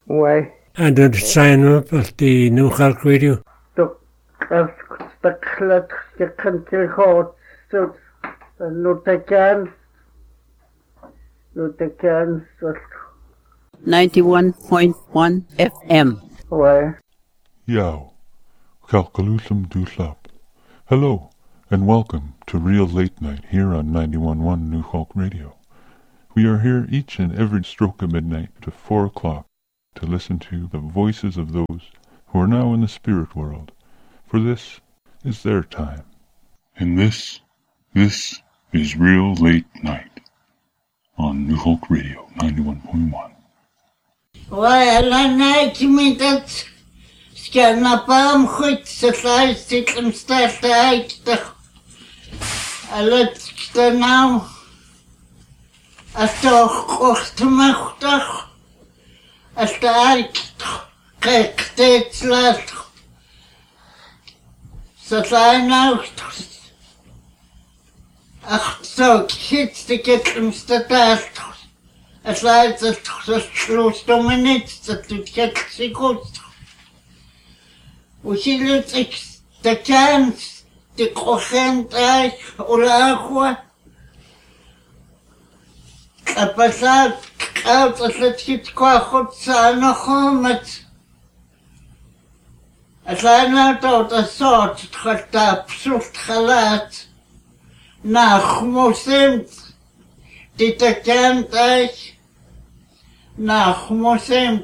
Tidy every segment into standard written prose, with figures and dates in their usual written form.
Ouais. And the sign up of the New York Radio. The clutch, the country hot, so no they can, 91.1 FM. Ouais. Yow, Kalkalusum Dulap. Hello, and welcome to Real Late Night here on 91.1 New Hulk Radio. We are here each and every stroke of midnight to 4 o'clock to listen to the voices of those who are now in the spirit world, for this is their time. And this is Real Late Night on New Hulk Radio 91.1. Well, night me that scanna palm goed se lijf zit hem staat uit de let de nou als toch kochtmachtig als de uit kijk steeds laat ze zijn nou ach zo kids de get hem staat uit als laat het schloos dominant dat doet het zich goed. Усилить стакан, текохентай, урахуа. А посад, каута слетит кохотца на хомет. А слайна тота сот, тхата псуфт халат. Нахмусим, титакентай, нахмусим.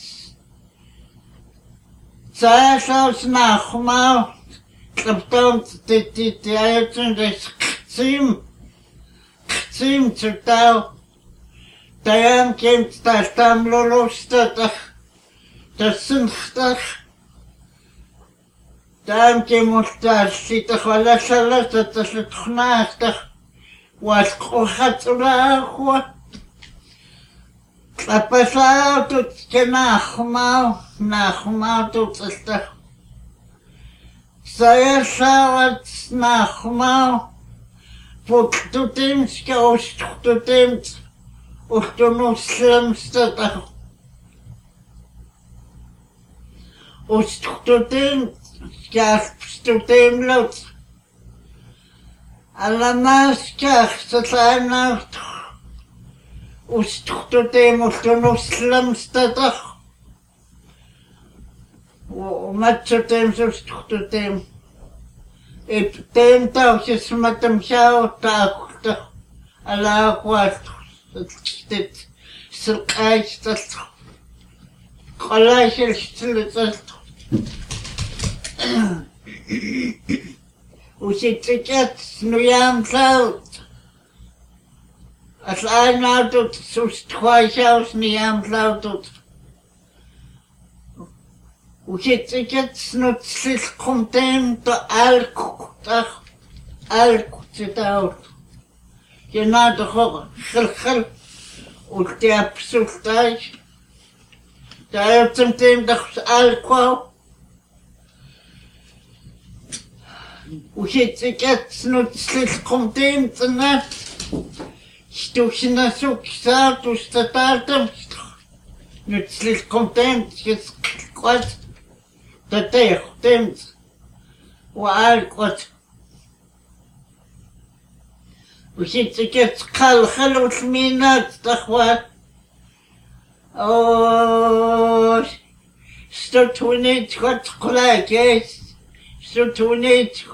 Zaashaus nachmal, klaptomt die Eilten des Kzim zu tau. Dayan kimt das Tamlolostach, das Sinchtach. Dayan kimut das Sitach Walashalas, das Litchnachtach, was Kochatulachua. Klapasau tut nachmal tut es doch. Saya schauert nachmal, wo du demst, du demst, und du muslimst doch. Und du demst, du dem laut. Alla maskach, das ein Nacht. Устхтутем, устхтунуслымстатах. Матчутем, устхтутем. И тем таусис матамшау тахтах. Аллахуат. Стит сылкайстат. Колайшилстат. Уситикет снуям Als een auto zo'n thuishuis niet aansluit. Hoe zit ik het? Nutselijk komt hem de elk zit uit. Je na de gilgil, ook die absurd thuis. Daar heeft hem team de elk. Hoe zit ik het? Nutselijk komt hem de nacht. Стучно сукса, тустатартам, не слишком темп, кот, да тех темп, уалкот. Уситикет калхалут минат, тахва. О, что тунит, кот клакет, что тунит,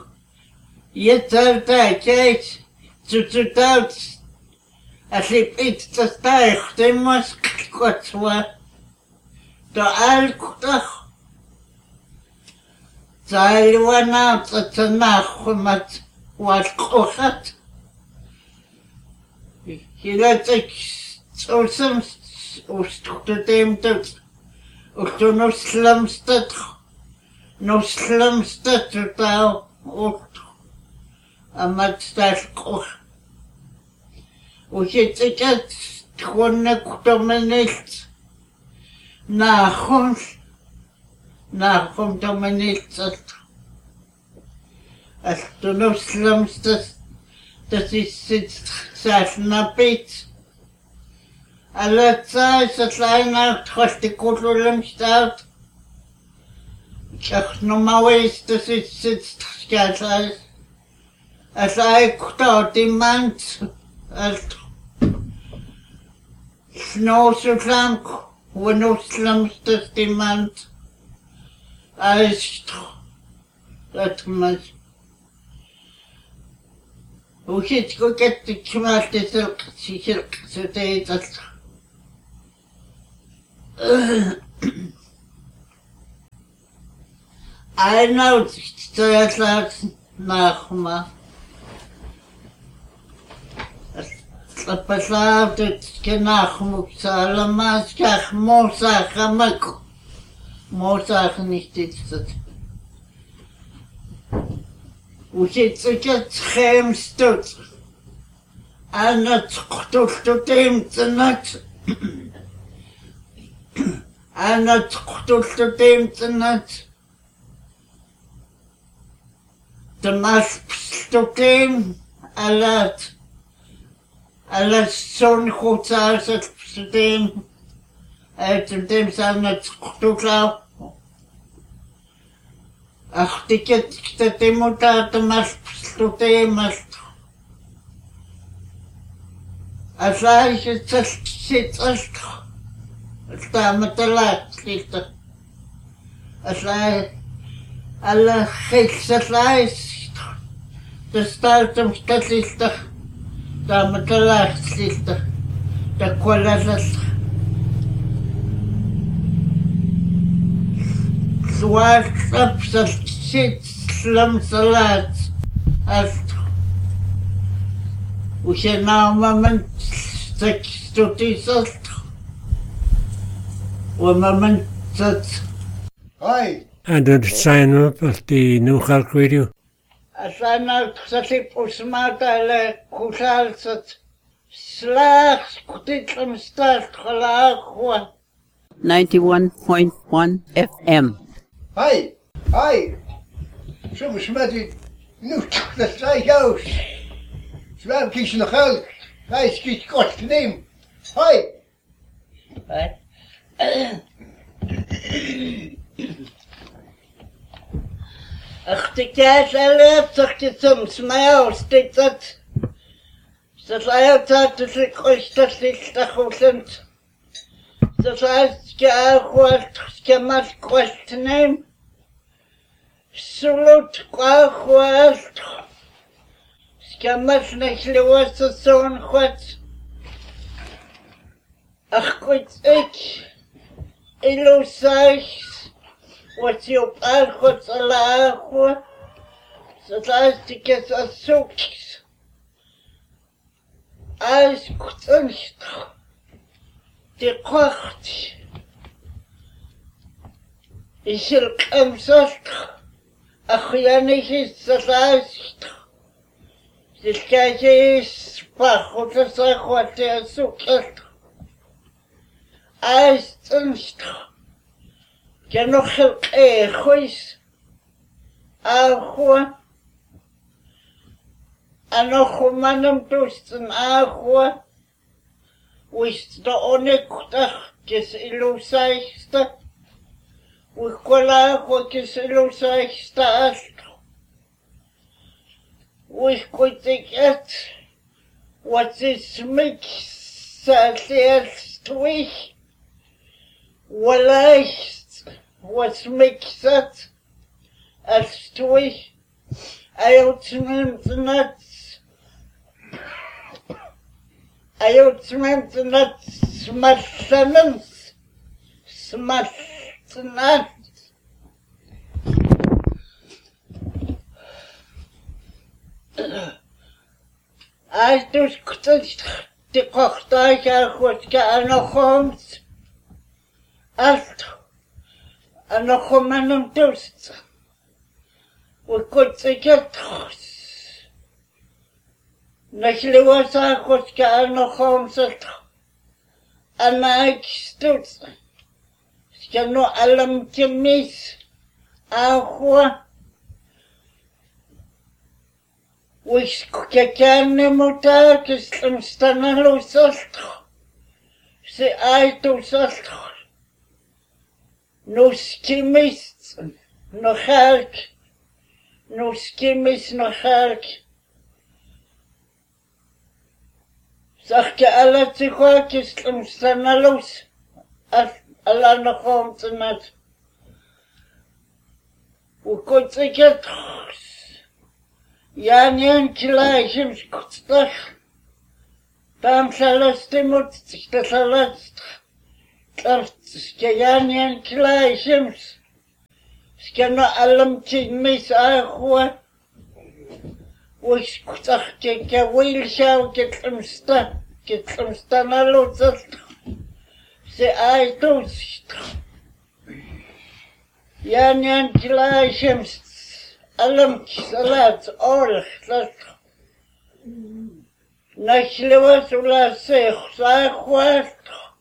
етартакет, цуцутаут. Asli pitsta taihtimas kotsua. To alkutach. Zailwana tatanachumat walkochat. Hilatik usam ustutemtat. Ustunuslamstat. Nuslamstat utau ut. Amatstalkoch. Уситикет тхоннек доминилт. Нахом доминилт. Астунусламстас, das ist jetzt Sachen. Alatsai satlainaut hostikullumstaut. Ach no mawis to sit scatlai. As I thought demand as snow slank when no slums to demand. I that much. We should go get the tomato silk, so they that. I know that like Nachma. A passav dat Nachmuk Salamas Kach Mosa Hamak Mosa nicht ist. We should get him stood. And not to them tonight. And not to them tonight. The mask to them a lot. A lot son hotels at them. At them are not to cloud. Ach, die get dat die moeder de mast stote mast. Als hij zit als sta met de laat liefde. Als hij alle geest lijst. De staat hem dat liefde. Daar met de laat liefde. De kwallen zwart op zit slim salat alt. We zijn nou moment seks tot is alt. We moment dat. Hoi. En dat zijn we op die New York Radio. Als hij nou gezegd posmaat alle kusal zat. Slags kutit om stad gelaag gewoon. 91.1 FM. Hoi. Hoi. Soms met u nu dat zij juist. Zwaar kies je nog uit. Hij is kies kort te nemen. Hoi. Ach, de kaas alle zegt je soms mij aus dit dat. Dat hij altijd dat ik ooit dat is dat goed. Dat hij het maar kort te nemen. Salut kwaad. Skammas nechlewas zo'n goed. Ach goed ik. Ilo zeg. Wat je op goed alaag. Dat hij het als zoekt. Als goed niet. De kracht. Is er kamzat. Ach ja niet is dat lijst. Dus kijk je eens goed te zeggen wat je zoekt. Als het je nog heel goed. Agua. En nog een man om toesten agua. Wist de onekdag is illusaiste. We kola is illusaiste ast. We could take it. What is mix? Zelfs twee. Wellicht. Wat mix het? Als twee. Uitneemt net. Uitneemt net. Smartens. Smartens. Als dus de kochtij goed gaan nog komt. Als en nog komen een toest. We kunnen het nog leeuwen goed gaan nog komt. En ik stoot. Ik kan nog allemaal mis. Agua. Wis kakane motar que están a los otros. Se aidusalt. Nuskimis no halk. Nuskimis no halk. Sachke alla tsikakis stanalus. Alla no homtmat. Ukotziket. Janien kilajim skutstach. Tam salastimut stalast. Janien kilajim. Skana alam mis ahua. Wiskutach ke wil shau ketmsta nalutzat. Se aitus. Janien kilajim. Alam salat orch dat Nachlewas ula se khwat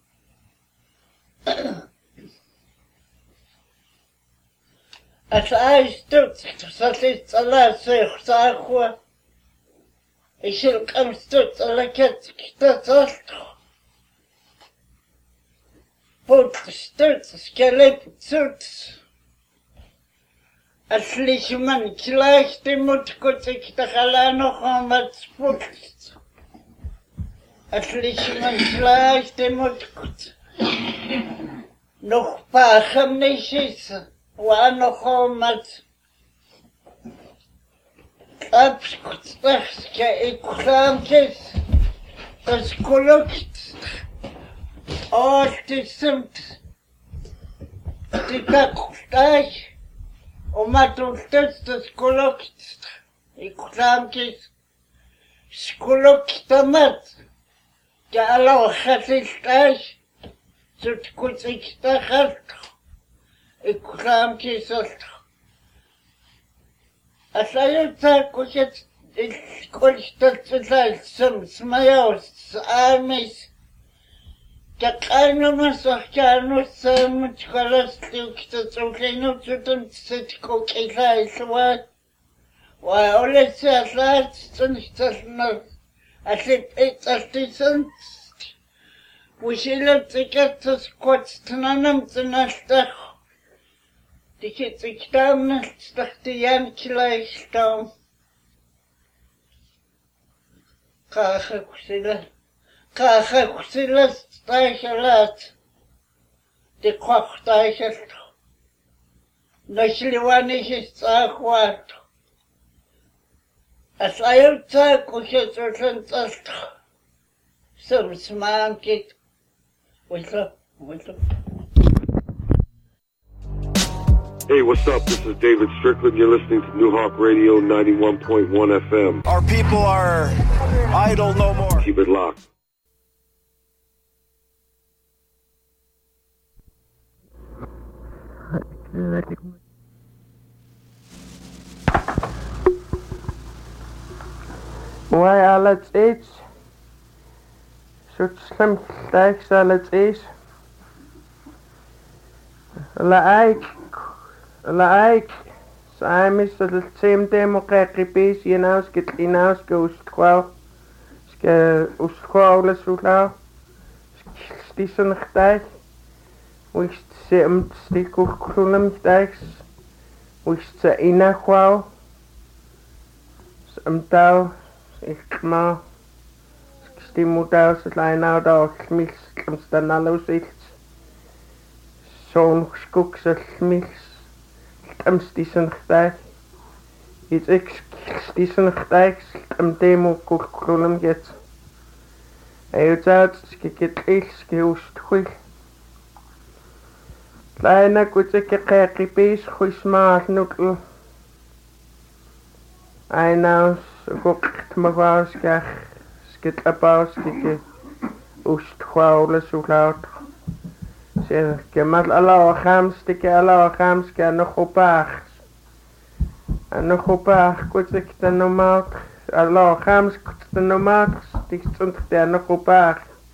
Asaytut salit salat se khwa Ishil kamstut alaket kitat Put stut skelep tut Aslich man gleich dem Mutkutzig der Halano Hamad Sputz. Aslich man gleich dem Mutkutz. Noch Pachem nicht ist, war noch Hamad. Abskutz, das Ikramkes, das Kolukt. Oh, das sind die Kakustach. Matultes skolokt, ikramkis skoloktamat, Jalo Hatistaj, Sutkutiktahat, ikramkis. Asayuta kushet kolstat some smiles, armies. Kakano masakano sam tkalastuk tsukleno tutum tsitko kaisaiswa. Wa ole sasat tsunitsna. Asit etsastisen. Wishila tikatus kwatstanam tsanastach. Dikitsiktam staktiyan kilaistam. Kahakusila. Kahakusila. Steichelat, die Kochteichelt, Nachliwanig ist Achwat. As Ayuta Kushet some smart kit. What's Hey, what's up? This is David Strickland. You're listening to New Hawk Radio 91.1 FM. Our people are idle no more. Keep it locked. Why alles is? Such slim stacks alles is. Like, so I miss the same democratic base, you know, get in house goes 12. Ustquaula sula. Stisson dag. Which seemed stick of crunum dags. Which the inner qual. Some dow. Ich ma stimudaus line out of mix stamstanalo sits. Zo'n skoeks mix stamstissen dag. Iets ik stissen dag demo kulum get. Hij uit skiket iets geust goed. Kleine gute gekripees goismaal nukkel. Einaus gokt me was gach skit abaus kike ust kwaule so laut. Zeg kemal ala khams ke nog opag. En nog opag gute kte normaal ala khams kte normaal stik stond der nog opag.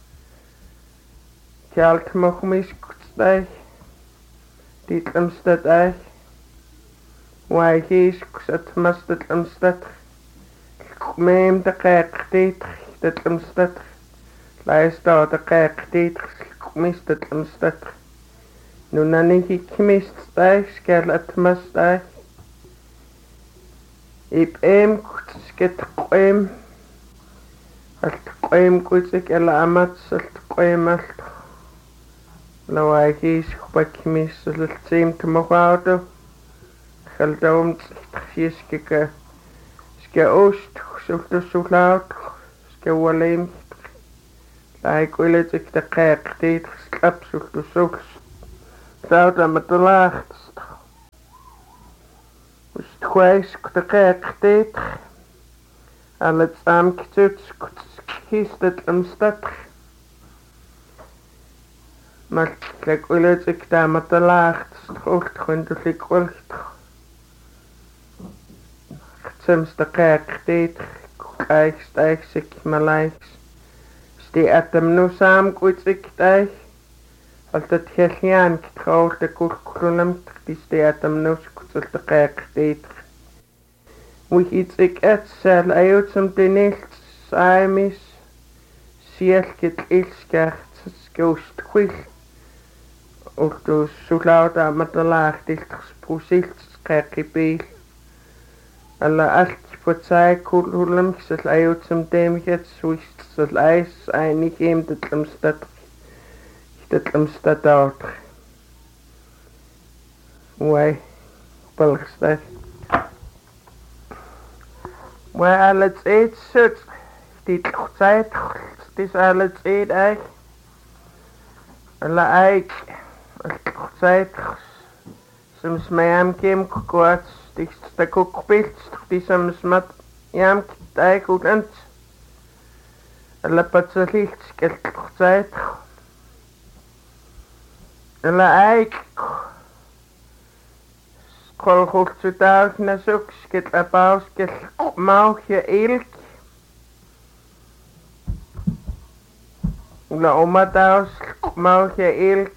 Kalt mag mis kte dit amstad ag. Why he's kusat mastat amstad. Meem de kijk dit dat amstad. Laista da qeqtit mistat amstat. Nunani hikmist staich skelatmas staich. Ip sket qoem. Alt qoem kuitsik ela amat alt qoem alt. Lawaikis bakmis saltsim tmogauto. Khaldom tsiskika. Ske oost sultu sulaut. Ske walim. Like willet ik de kerk dit slap sultu sults. Zout aan met de laagst. Dus twijs de kerk dit. Al het saamkituts kiest het omstad. Maar like willet ik daar met de laagst. Hoort gewoon ik willet. Soms de kerk dit. Kijk stijg ik maar lijks. Die atem nu saam kuitsik taich. Als het hellian kitrouwt de kurkulum die die atem nu kutsult de kerk dit. Moet iets ik et sel ayut som de niet saimis. Sielkit ilskert skoost kwil. Ook dus zo laut aan met de laag dicht gesproesilt kerkipeel. Alla alt voor zij kulhulum sel ayut som demget swist. Sal eis einig dit limstad out. Why balgstad. Why alles eet zut. Dit tijd is alles eet eig. Alla eig tijd soms mij kem kwart dit sta kokpilt die soms mat jam eig goed en alla patsalit skeltzeit alla eik kol hultsudaag na suk sket abaus sket mauchje ilk la omadaus mauchje ilk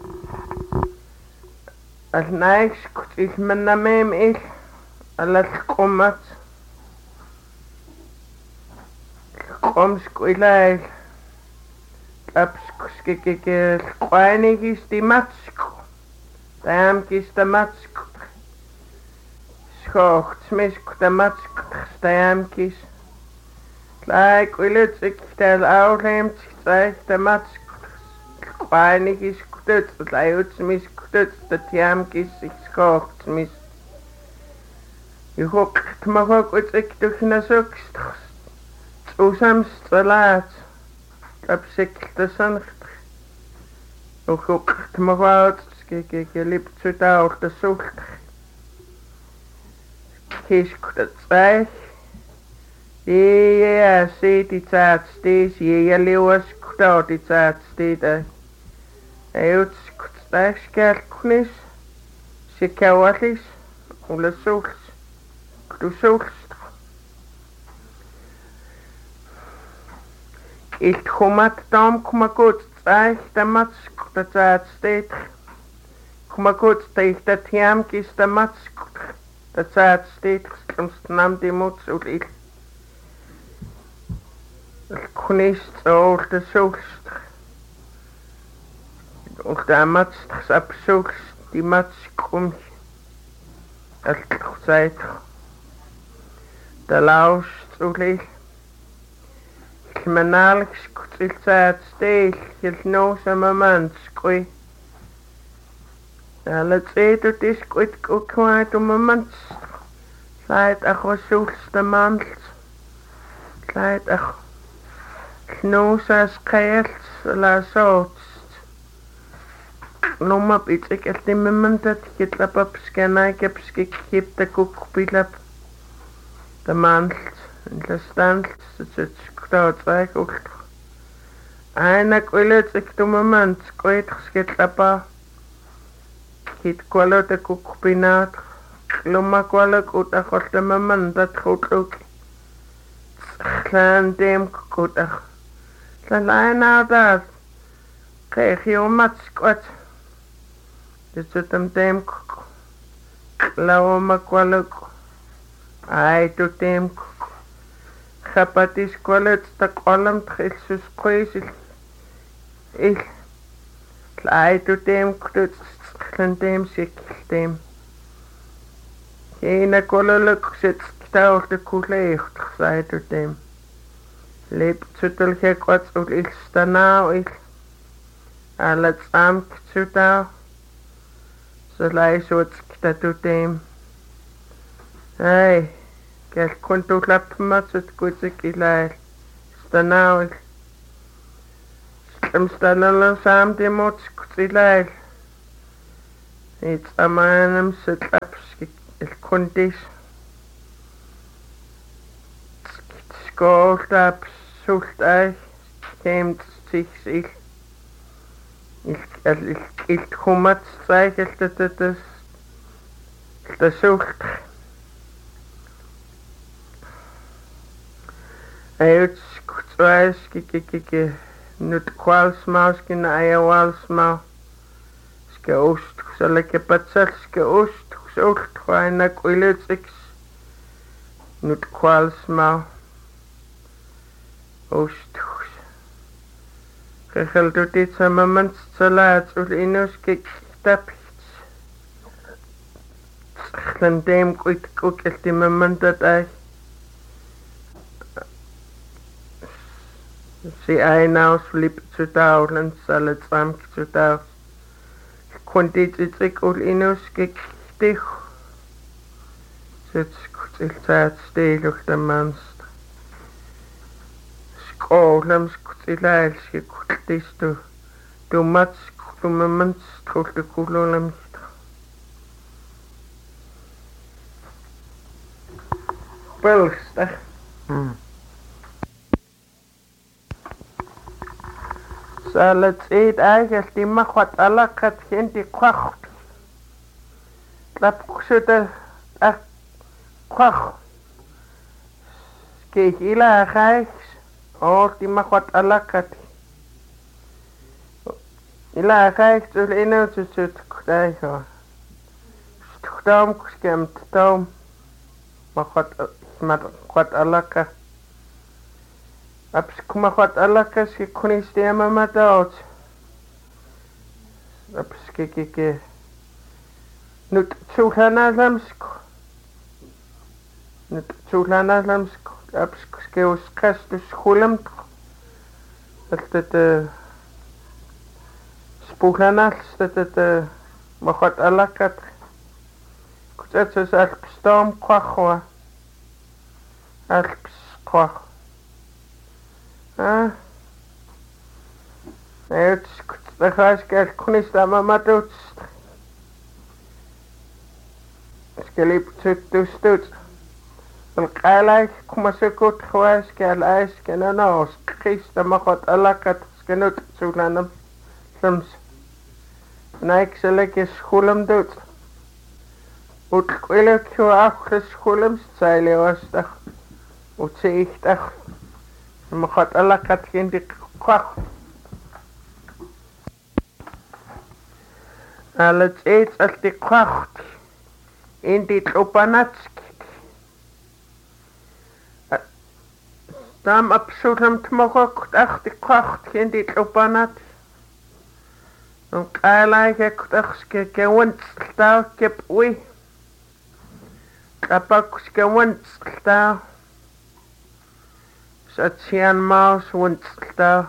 al naiks is menna mem il alla kommat Omskuilai Lapskikikil Kwainigis di Matsko Damkis da Matsko Schocht Smisk da Matsko Damkis Like Willitsik Del Aulheim Zeig da Matsko Kwainigis Kutut Laiut Smisk Kutut da Tiamkis Schocht Smisk Je hokt mag ook Willitsik Duchna Sukst Usams laat, op zich de zoncht. Ook het mag uit, kijk je liep zo daar de zocht. Kies het zweig. Ja, zie die tijd steeds, je leeuws daar die tijd steeds. Hij het zweig scherknis, ze kauwatlis, ole zocht, du zocht. Ich kommat dam komma gut zeig der matsk der zeit steht komma gut steht der tiam kis der matsk der zeit steht sonst nam die muts und ich kunist so der sochst und der matsk absuchst die matsk kommt als zeit der lauscht und ich Manalik skutsilzaat steeg, jel noosama manskui. Alla tseetut iskuit kukwaat mans. Laat ach wasuulsta mans. Laat ach noosas keels la sootst. Lomap itsik el timmemantat kitlapap skanai kepskik kipta kukpilap. De mans. En de stand het skroot weg ook. Eindelijk wil ik de moment kwijt geschiedlapa. Kit kwalo de koekpinaat. Loma kwalo goed ach de moment dat goed ook. Klein deem goed ach. Klein nou dat. Krijg je om mat squat. Dit zit hem deem koek. Loma kwalo. Ai doet deem koek. Chapatis kwalet sta kwalam tchilsus kweisil Il Laidutem kutsutlendem sikildem. Hina kololuk sitsktaulta kuleihtuksaidutem. Liptsutul hekwatsul ilstanau il. Alats amktsutau. Salaisuutskitatutem. Ai, kel kuntullapmatsut kutsik ilail. Stanau il. Stamstalala saamtimot kutsilail. It's amanam sitlapski il kundis. Skåltap sultai kemt siksil. Il kumat streikeltetes. Det sult. Ayut kutsvaiski Nyt kvalsmauskin ajavalsmau. Ska ost, selke patsal, ska ost, sult, vaina kuilutsiks. Nyt kvalsmau. Ost. Gegeldutit samamans salaat ul inuski tapits. Tslandem kuit kukelti mamandat ai. Si einaus flip zu daulen, salet samk zu daus. Kondit itzig ul inus gekdich. Sits kutsiltaat steeluch da manst. Skålem skutsilail skikutlis du mats kumamans kulte kulolem. Pölstach. Salat eet eigenlijk die mag wat alakat geen die kwacht. Lap kusute kwacht. Kijk ila gijs. Oh die mag wat alakat. Ila gijs ul ino zut kudai ho. Stukdam kuskemt dam. Mag wat alakat. Aps kuma wat alakas ki kunis de mama daut. Aps ki nut tsulana lamsko. Nut tsulana lamsko. Aps ke uskas de schulam. Dat spulana dat mag wat alakat. Kutset is alpstam kwachwa. Alps kwach. Het is kunis da mama doet. Skelip tut. Wel kaalai kuma se goed gewas kaalai skenana Christa mag wat alakat skenut zulanam. Soms naik selek schulem doet. Ut kwelek jo af schulem zeile was dag. Ut zeigt dag. Maar gaat alakat geen die kwach. Alles eet als die kwacht. In die tropanatski. Dam absurdum tmogok ach die kwacht geen die tropanat. En kaalai gekdachske gewenstel kep ui. Kapakske gewenstel. Satsian maus wenstel.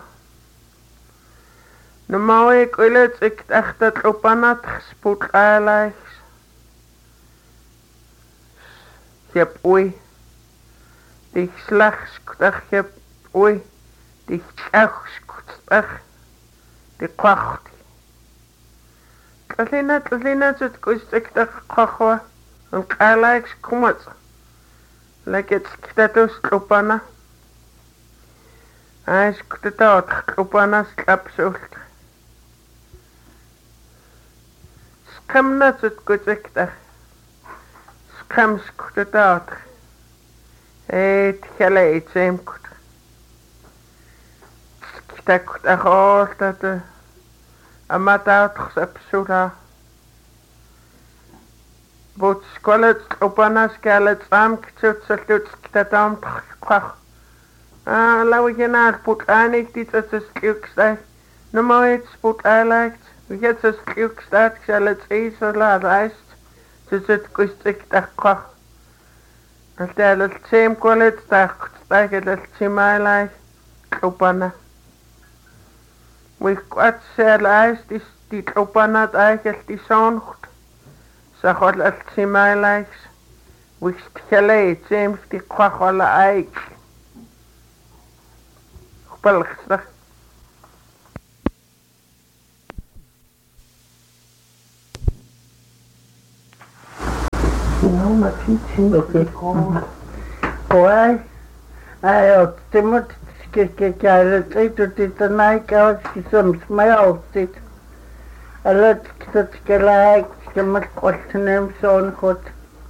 Normaal ik wil het ik echt dat op aan het gespoed eigenlijk. Je hebt oei. Die slechts dag je hebt oei. Die echt dag. Die kwacht. Tlina het kost ik dag kwachwa. En eigenlijk kom het. Like het status op aan. Hij is het uit op aan het slapsult. Skam net het goed ik daar. Skam het uit. Het geleid zijn goed. Sktek het echt altijd. Amat uit gesapsula. Wat skolet op aan het skelet samkzut zult sktet aan kwach. Laat je naar het put aan ik dit het stuk zijn. No more sport I liked. We get us cute start, shall it say so loud iced. To sit quick that cock. I'll tell the same quality that I get a chimay like. Opana. We quite shall ice this the opana I get the sound. So hot as chimay likes. We still James the quack all the ike. Balkster. No, my teaching. Okay. Why? I ultimate skikkarate to the night out some smile sit. I let the like the much question son hot.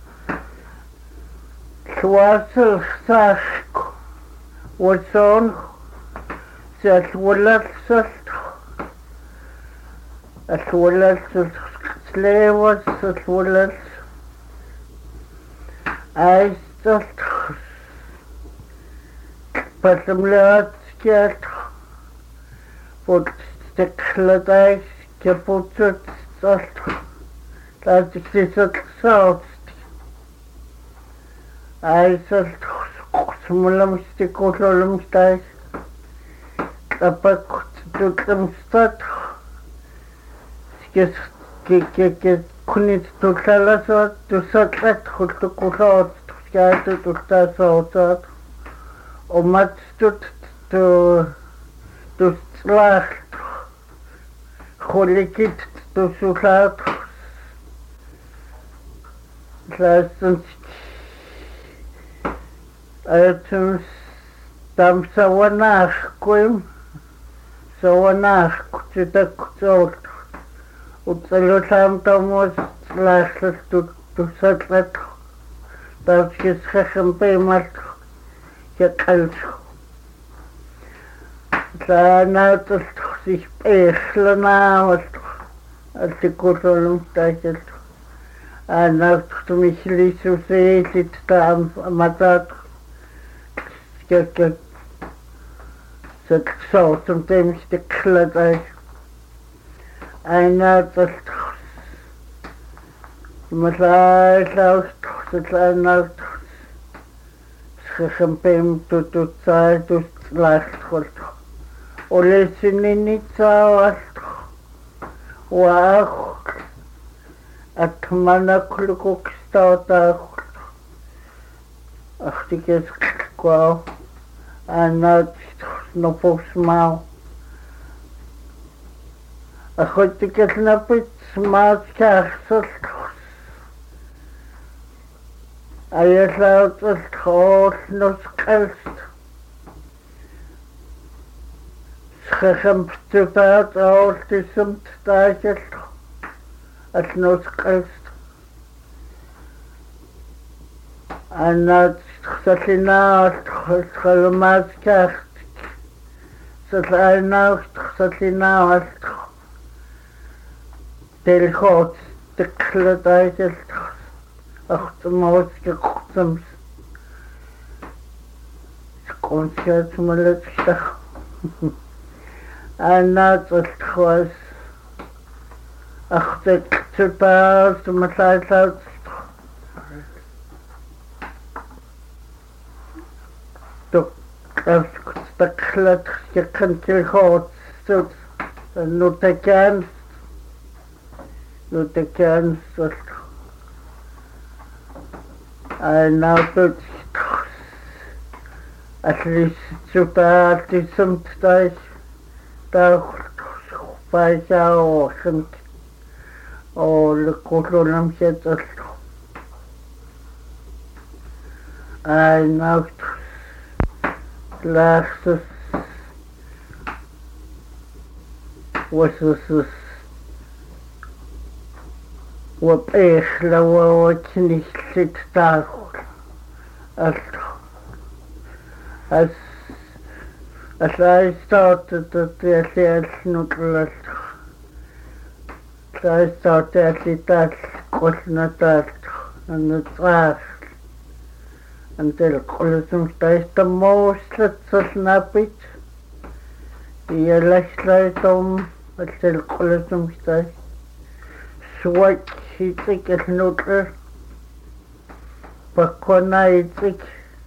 Swassel sack was on. As well as slavers, as well as I just but some lads get for the cladais kaputut that is at south. I just smulam stick stai. Apa tutam stat skes ke kunit to kala so to satlat khut to kurat skait to sta so o mat to slag kholikit to sulat lasens ayatun tam sawanach koim Sawanach kuchitak kuchot utsalutam tomos laslas to satlat tarkis khashampe mat yakal sana to sich echlana wat artikulum tajel ana to michli so se tam matat ke so sometimes the cloud I know that Malay out the night champagne to try to last hold or listen in it out wow at mana cook start out I think it's wow and not no folks smile. I got to get a bit smart castle. I allowed the horse no scalst. Schacham to that all the some started as no scalst. And not such a night, Holomas cast. So I know such a night. Del hot, the cladaitel, ach, the most gekochtums. Concert malletstach. And not as was. Ach, the trippers, the massage. The clat je country hot so not again I now put at least to bad to some stage that by or the colonel said I now last was this what what nicht sit da as I started the sales nuclear I started that was not that and the trash until colosum stays the most let's snap it Ialaxlaitom allalqulatumstai suak hitik alnutler pakwana hitik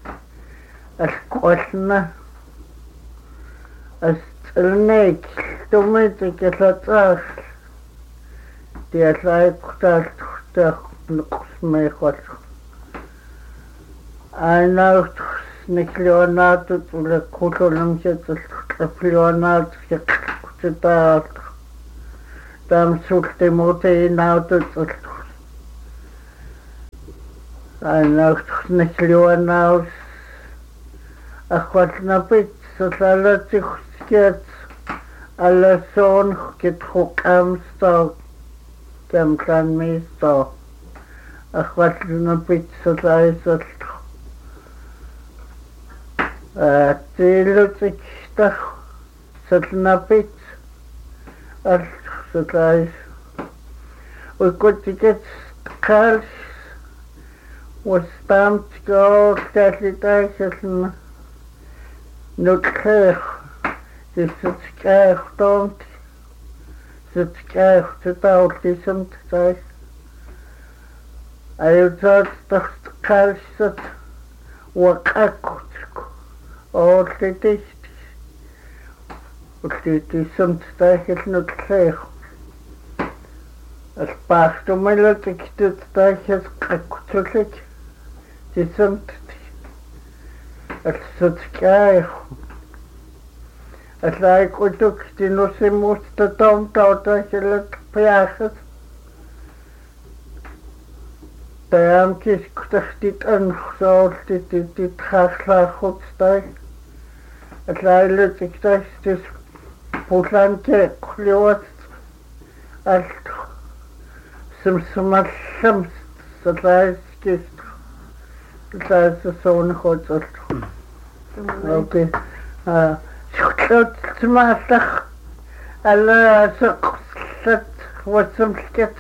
alqolna astelnek tometik alatsar tiatlaiqtaartuqtaaq nuqsmeeqat ainaut nikleonaatut ulakkululumsatulqaplionaat siqqutaat tamsultimutinaatut ainaut nikleonaus aqwatnapit salalatsiqskiat alason kitruqamsta kamkanmisto aqwatnapit salaisat tilutik tah satnapit satlais uikotiket kals wastamt go tatlitasn nutkheh tisutskeh tomt sutskeh tutaultisamt tai ayutat taht kalsat waqakut Oltitist oltitisamt taahilnutleeq alpaartumilatiktit taahis qakkutullik tisamt alsutskaaeq allaaikutuk tinusimustatom tautaasillat piaaqat taamkis kutahtit anxooltitit xaarlaaxutstai allaaillutiktaistis pullankeeqliuat alt simsimallams salaiskis saisasuunixutsalt okay shutlutmaallaq alla seqslat watsamlkat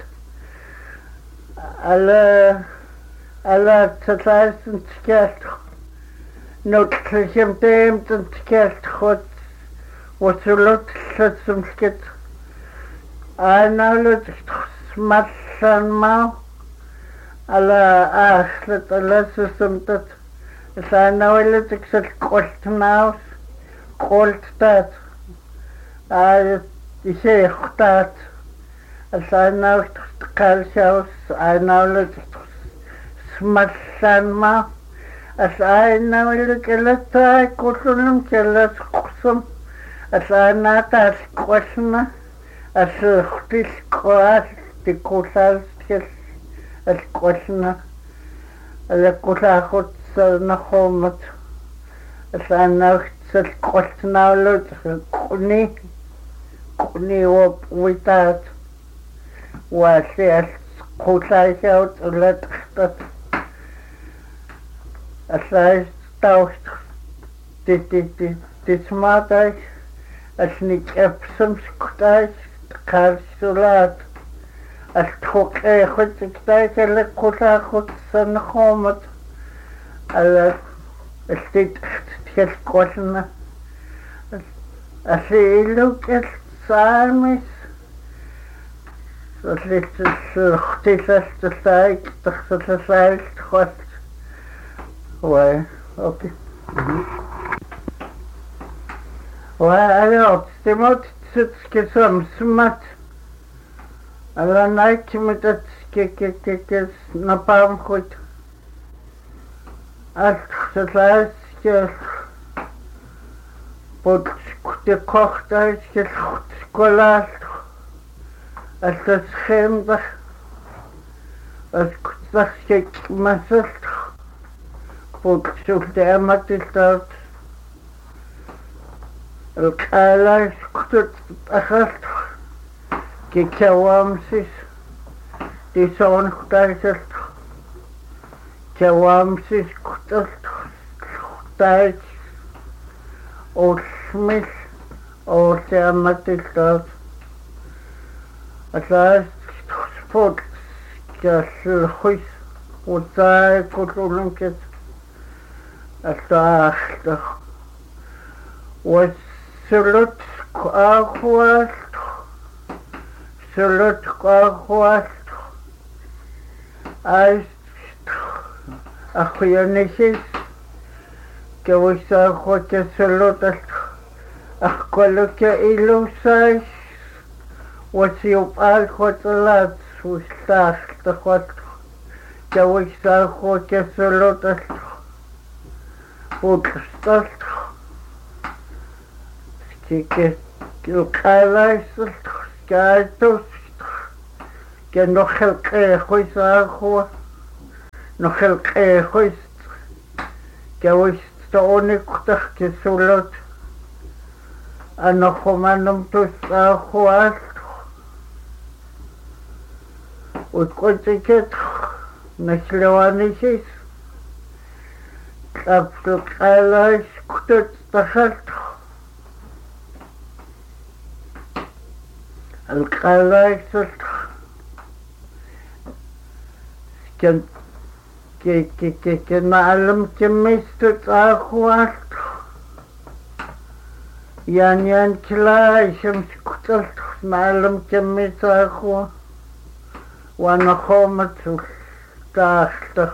alla salaisintkalt nutkhim teemtantkalt khot wasulut satsumlkat aanalut smallanma alla aahlat alla susumtat saanawilutik salqoltnaus qoltat ayat iseeqtaat saanaut qalshaus aanalut smallanma asainawilut elattai kullunum kellas qusum asaanaataas qolna assuuqtil qoal tikulaastkil alqolna alaqqulaaqut sarnaxumat asaanaut salqoltnaalut quni witaat waasial qulaashaut ulatqtat asais taust tismatais asnik epsumsktais qarsulat asthuqeequtsiktais alaqqulaaqut sarnaxumat ala التتخلقنا أسئلك السامس اختفت تخصص خط و اوكي وأنا استمعت تسكسم سمت على نايك متسككككس نبام خد الخصائص بودكت كوختايس كولال التسخيم ده الكتسخيك مسلت بودكت أمات التات القالايس كتت أخذت كي كوامسيس تيسون ختايسلت كوامسيس كتت ختايس أوشميس أوشامات التات أتلاقي سبوت كالخيس وتاي كلهم كده أتلاقي وسلوت Aqualt, Sulut Aqualt, Ice Aquanisis, Kawisa Hotel Sulut, Aqualuka Ilusais, what's your alcohol, who's stark the hot, Kawisa Hotel Sulut, Woodstock. Que Kailas, Gatos, que no gelquejois agua, no gelquejois, que hoy está único que solo a no comanum tus agua, o cotiquet, no se lo anisis, a Kailas, que está القلايس كان معلم كميستت أخوات يعني كلاي شمس كتلت معلم كميست أخوات وانا خومت تاخت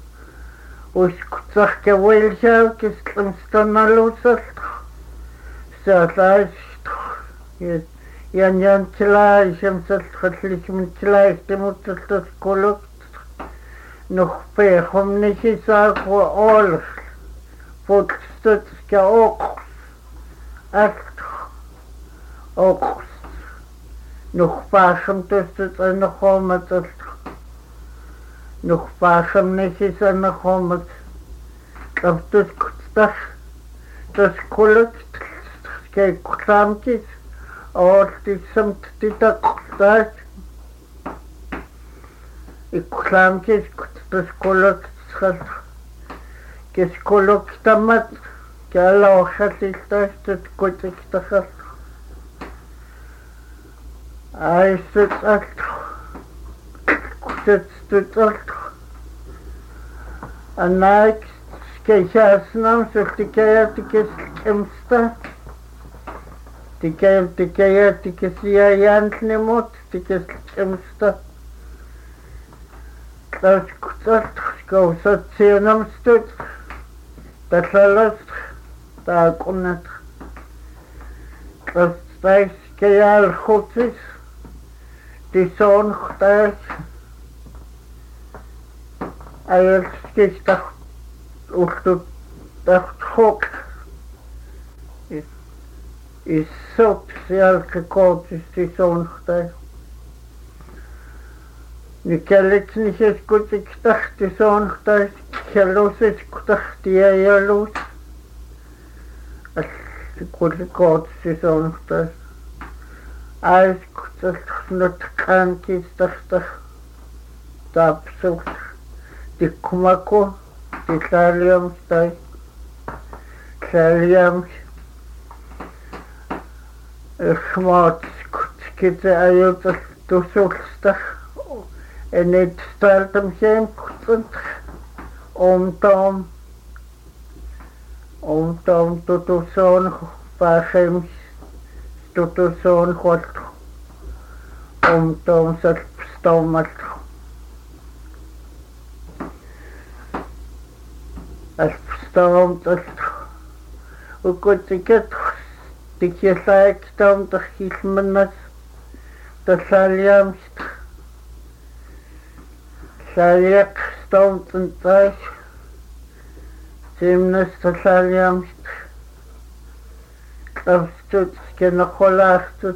وسكتخ كويل شاو كسلم ستنالوست ساتاش يعني تلاي شمس خليك من تلاي تموت تسكولك نخفيهم نشي ساق وأولف فوتستت كأوقف أوقف نخفاشم تستت نخومت نخفاشم نشي سنخومت كفتت كتستخ تسكولك كي كتامكيس أولتي سمت تتاقفتاش إكلام كيس كتسكولك تسخل كيسكولك تمت كالا وخاتيستاش تتكوتك تخل أي ستسألت كتستسألت أناك كيشاسنام سلتكاياتك كمستا تكاياتك سيايانت نموت تكمستا تسكتت كوست سينمستت تسلست تاكونت تستايس كيال خوتس تيسون ختايس أيلسكيش تخت خوك السوق سيال كوتس تيسون ختايس نكالت نشيس كوتك تختي سون ختايس كالوسيس كتختي يالوس كل كوتس سون ختايس عايز نتقان كيس تختخ تابسوس تكمكو تساليوم ستايس ساليوم خمات كتكيزي أيوتس تسولستخ En het stelt hem geen goed om tot de zon vagems tot de zon god om zelf stomat als stomt als hoe goed ik het die je zei stomt de gismenas de saljamst Saliak stond en thuis, Simnes de Saliamst, Klavstut, Kenacholaastut,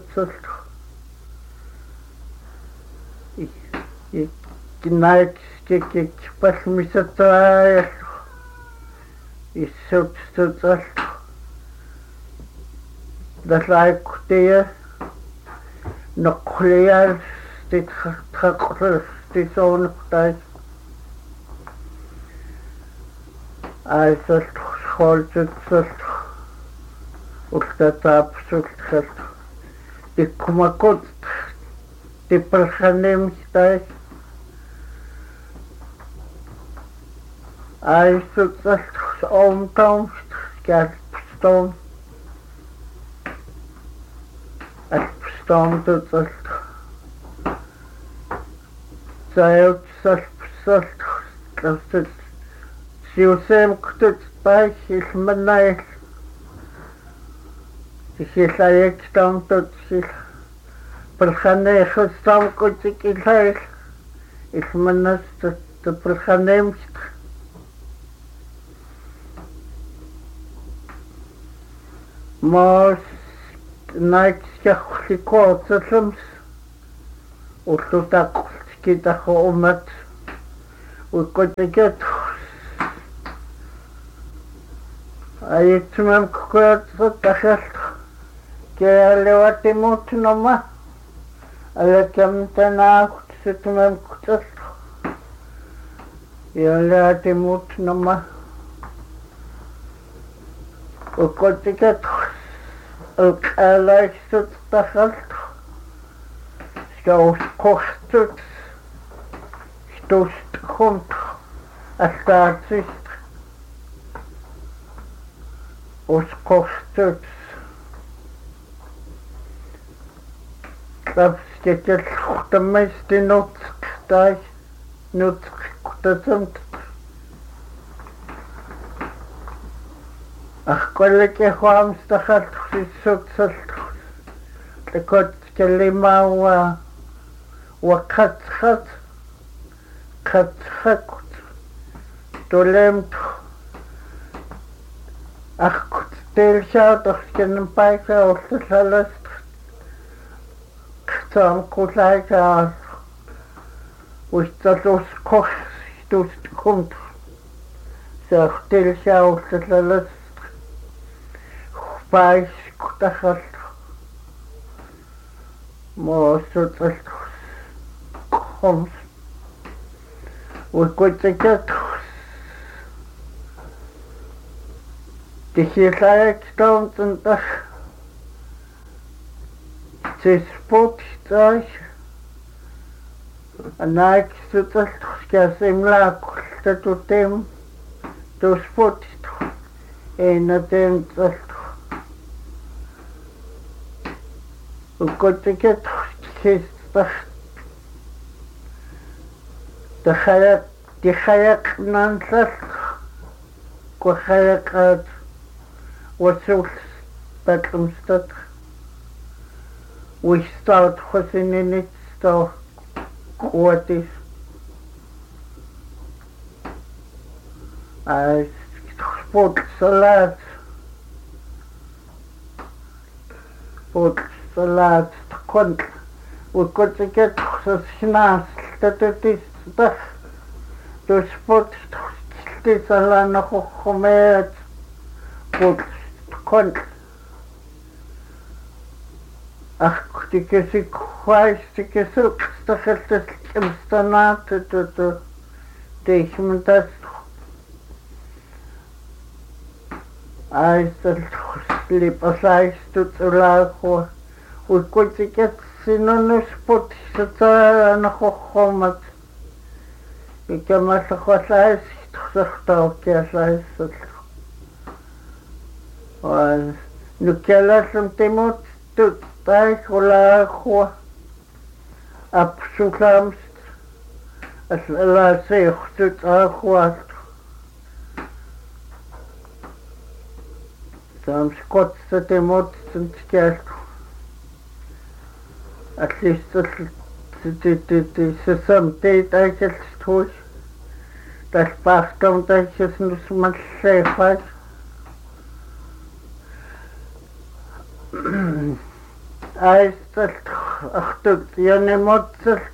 ik knaik, ik pas misataai, is zoetstut, dat lijkt die, nog leer, dit gaat die zo'n tijd. Hij zegt schooltje zegt, of dat absoluut zegt. Die kom ik goed, die persoonlijkheid. Hij zegt omkomst, kijk, stond. stormtutsalt. Sajutsalpsalt. Tlapsut. Siuseemktut paik ilmanail. Silayak stormtut sil. Perkhaneekhut stormkutik ilail. Ilmanas te perkhaneemst. Mas naikskaklikootsallams ullutaqqultikitaquumat uikkotiket ayitsimam kukuyatsut kealewatimutnoma alakamtanaaqut situmam kutallu yalatimutnoma uikkotiket alqalaissut takhalt skausqortut stusthunt astaatsist usqortut tapskekellurtammaistinutqtai nutqutasamt Ахколлеке хуамстахалт сисутсалт текот келимауа вакатхат катхакут толемт ахкут телшаут ахкенпайка орлаласт ктам кулайка усталус кох стуст комт сахтелшаут орлаласт Pais kutahal mosutal homs uikkotiket tihilayak tauntuntas tisputtas anaik sutal skasimlaakultatutim tusputtit enatemtal uikkotiket kistas tihayak nansal kuhayakat wasul patlumstat wistat khosinenit sto quatis as sport salat salat kont uikkotiket sasnaas tatutis tah to sport tisalanakhokhomet pot kont tikesik khwais tikesuk stakhaltas kimstanat to tehmentas aistal slipasais tutsulakho uikkotiket sinonusput satanakhokhomat ikamalakhalais tsakhtaokiasais nukelasam timut tutaikulakho apsulams aslaseihtut akhuat Sam skotsa timut tskelt at least sam teit aikelsthuis das pachtom taikes nusmalleifas aistalt achtut yanemotsalt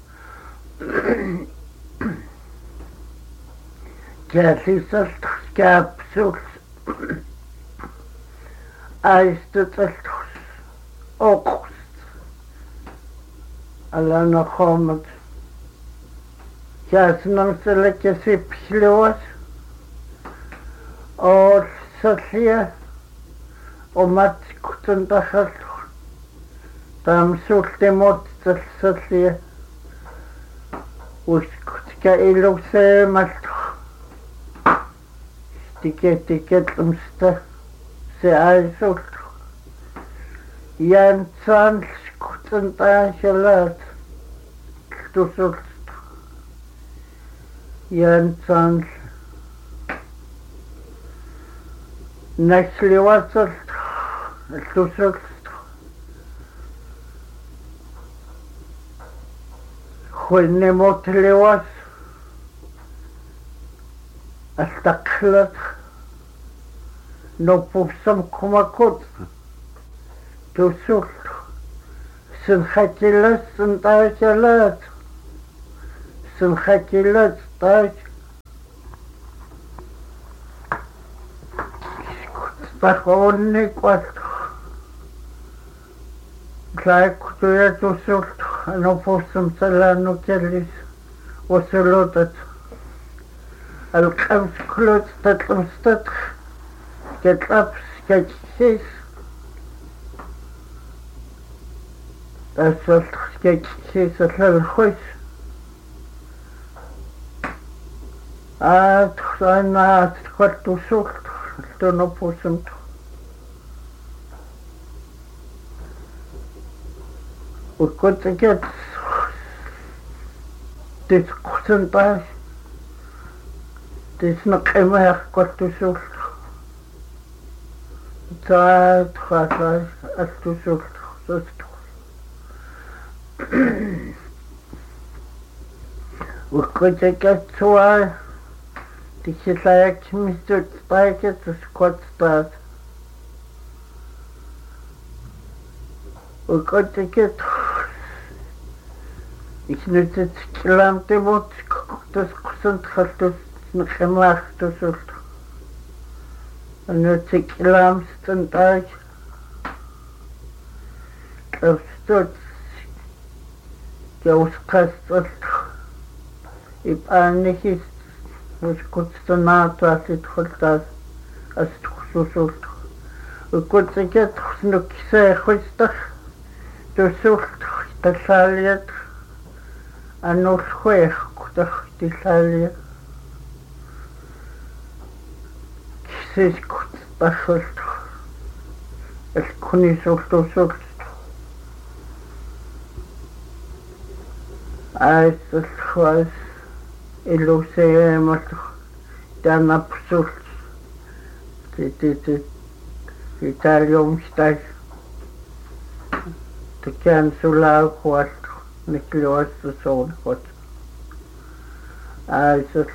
kärlisalt skapsuls aistutalt oqust alana khomat jasnam selekesipsluas or salia omat kutundahal tam sultemot salia uskutka ilusemal tiket umsta se aisul yan Kutsuntaashalat tusult Jansan Nasliwasalt tusult Huinemotliwas Astaklat No pupsam kumakut tusult Сынхатилас сынтаачалат сынхатилас тач Пахонный квад Клайкутуя тусулт но пусам салану келис осулотат Алкамс клот татлмстат кетлапс кетсис Асфальт скетчи салхойс тхана тхвартусул тонопусумт Уркотекет Тис кусанташ Тис накэмэх квартусул Тхасаш алтусул состу Уркотекетсуа Тихилаякчмистут спайкет скотстас Уркотекет Икнутет киламтемот тус кусант халтус нхэмах тусулт Анутет киламстантаж Кавстут Яускастат Ипанихис Ускутстанаату аситхултас астхусусулт Укутсекет снуккисаа хустах тусулт таллаалиат аннуулхуях кутах тиллаалиат кисискут тахулт элкунисултусулт Айсэлхуас илусеэмат танапсул тит италиумстай текансулаахуат никлуассусуунхут айсэл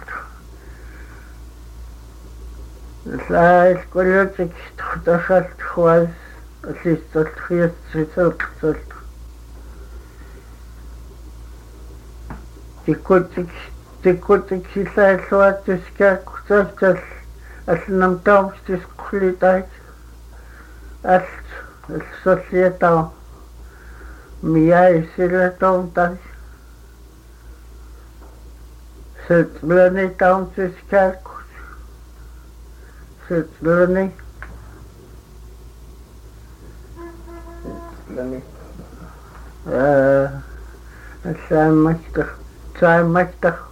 лайс колледжик тахалтхуас аллисталтхиассисэлксэл Тикутик силааллуатсискааккутаалтал алланамтаумстисқулитаит алсоллиатаа миаисилатаумтай сэтбланитаумстискааккут сэтблани Аллааммастер Саймастер